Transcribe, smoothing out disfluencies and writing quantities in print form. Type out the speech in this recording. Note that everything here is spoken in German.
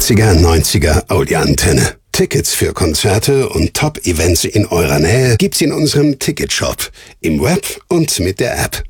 80er, 90er Audioantenne. Tickets für Konzerte und Top-Events in eurer Nähe gibt's in unserem Ticketshop, im Web und mit der App.